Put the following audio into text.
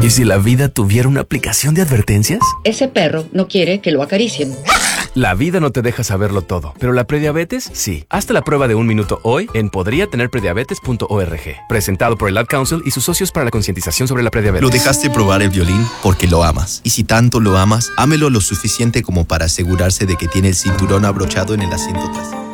¿Y si la vida tuviera una aplicación de advertencias? Ese perro no quiere que lo acaricien. La vida no te deja saberlo todo, pero la prediabetes sí. Hazte la prueba de 1 minuto hoy en podriatenerprediabetes.org. Presentado por el Ad Council y sus socios para la concientización sobre la prediabetes. Lo dejaste probar el violín porque lo amas. Y si tanto lo amas, ámelo lo suficiente como para asegurarse de que tiene el cinturón abrochado en el asiento trasero.